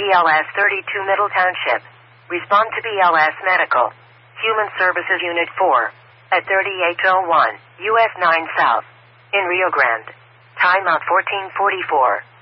BLS 32 Middle Township. Respond to BLS Medical. Human Services Unit 4. At 3801 US 9 South. In Rio Grande. Timeout 1444.